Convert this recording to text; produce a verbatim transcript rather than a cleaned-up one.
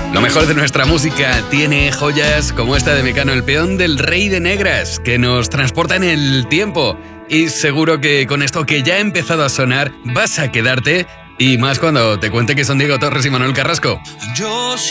Lo mejor de nuestra música tiene joyas como esta de Mecano, el peón del Rey de Negras, que nos transporta en el tiempo. Y seguro que con esto que ya ha empezado a sonar vas a quedarte, y más cuando te cuente que son Diego Torres y Manuel Carrasco. Yo